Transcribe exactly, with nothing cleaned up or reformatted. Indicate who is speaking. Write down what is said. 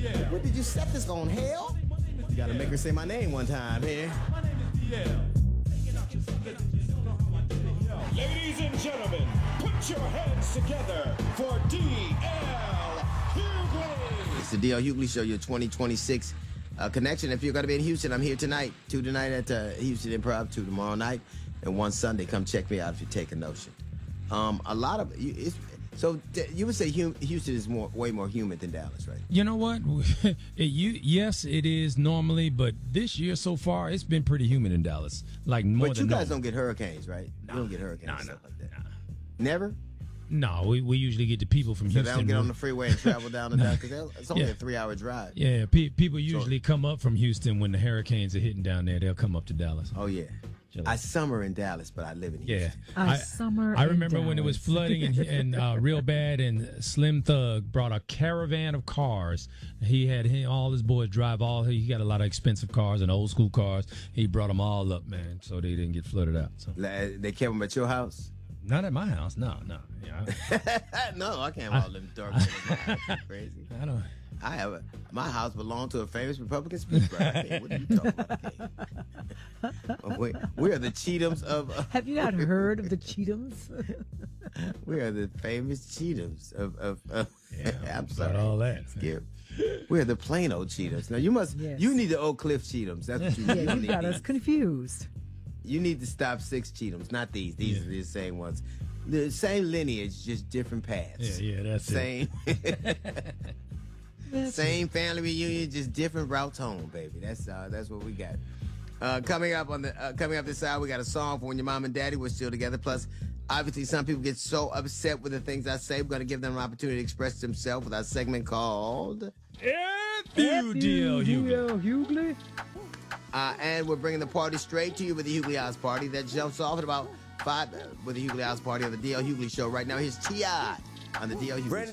Speaker 1: What did you set this on, hell? You gotta make her say my name one time here.
Speaker 2: Ladies and gentlemen, put your hands together for D L Hughley.
Speaker 1: It's the D L Hughley Show, your twenty twenty-six uh, connection. If you're going to be in Houston, I'm here tonight. Two tonight at uh, Houston Improv, two tomorrow night, and one Sunday. Come check me out if you take a notion. Um, a lot of you, it's, so th- you would say hum- Houston is more, way more humid than Dallas, right?
Speaker 3: You know what? it, you, yes, it is normally, but this year so far, it's been pretty humid in Dallas. Like more
Speaker 1: but
Speaker 3: than
Speaker 1: you guys
Speaker 3: normal.
Speaker 1: don't get hurricanes, right?
Speaker 3: Nah,
Speaker 1: you don't get hurricanes,
Speaker 3: nah,
Speaker 1: stuff
Speaker 3: nah,
Speaker 1: like that.
Speaker 3: nah.
Speaker 1: Never.
Speaker 3: No, we, we usually get the people from
Speaker 1: So
Speaker 3: Houston.
Speaker 1: they don't get on the freeway and travel down to Dallas because it's only
Speaker 3: Yeah.
Speaker 1: a three-hour drive.
Speaker 3: Yeah, pe- people usually come up from Houston when the hurricanes are hitting down there. They'll come up to Dallas.
Speaker 1: Oh yeah. I summer in Dallas, but I live in
Speaker 3: Yeah,
Speaker 1: Houston.
Speaker 4: I summer
Speaker 3: I
Speaker 4: in
Speaker 3: remember when it was
Speaker 4: Dallas.
Speaker 3: flooding and, and uh, real bad, and Slim Thug brought a caravan of cars. He had he, all his boys drive all. He got a lot of expensive cars and old school cars. He brought them all up, man, so they didn't get flooded out. So
Speaker 1: La- They kept them at your house?
Speaker 3: not at my house, no, no. Yeah, I,
Speaker 1: No, I can't have all them dark windows. That's crazy.
Speaker 3: I don't.
Speaker 1: I have a, my house belonged to a famous Republican speaker. Okay, what are you talking about, Kate? we, we are the Cheatums of. Uh,
Speaker 4: Have you not heard of the Cheatums?
Speaker 1: we are the famous Cheatums of. of, of
Speaker 3: Yeah,
Speaker 1: I'm
Speaker 3: about
Speaker 1: sorry,
Speaker 3: all that.
Speaker 1: Skip. We are the plain old Cheatums. Now you must.
Speaker 4: Yes.
Speaker 1: You need the Oak Cliff Cheatums. That's what you need.
Speaker 4: Yeah,
Speaker 1: don't
Speaker 4: you
Speaker 1: need
Speaker 4: got
Speaker 1: these.
Speaker 4: us confused.
Speaker 1: You need to stop six Cheatums, not these. These
Speaker 3: Yeah.
Speaker 1: are the same ones. The same lineage, just different paths.
Speaker 3: Yeah, yeah, that's
Speaker 1: same.
Speaker 4: That's
Speaker 1: Same family reunion, just different routes home, baby. That's uh, that's what we got. Uh, coming up on the uh, coming up this hour, we got a song for when your mom and daddy were still together. Plus, obviously, some people get so upset with the things I say. We're going to give them an opportunity to express themselves with our segment called.
Speaker 3: F you, D L Hughley.
Speaker 4: Hughley.
Speaker 1: Uh, and we're bringing the party straight to you with the Hughley House Party. That jumps off at about five uh, with the Hughley House Party on the D L Hughley Show. Right now, here's T I on the D L Hughley Show.